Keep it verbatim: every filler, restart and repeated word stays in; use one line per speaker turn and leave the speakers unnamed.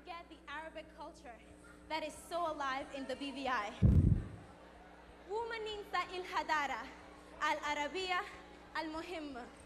forget the Arabic culture that is so alive in the B V I. Woman ninsa il hadara, al Arabiya, al Muhimma.